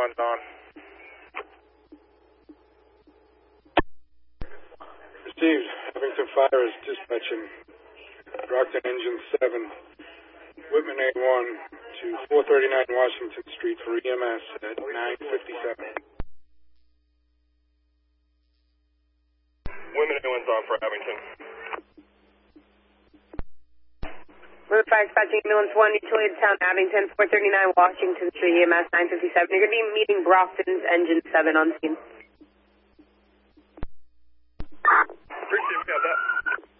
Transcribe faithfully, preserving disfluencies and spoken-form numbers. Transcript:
one's on. Received. Abington Fire is dispatching Brockton Engine seven, Whitman A one to four thirty-nine Washington Street for E M S at nine fifty-seven. Whitman A one's on for Abington. Route five dispatching ambulance one, utility to town Abington, four thirty-nine Washington Street, E M S nine fifty-seven. You're going to be meeting Brockton's Engine seven on scene. Appreciate it, we got that.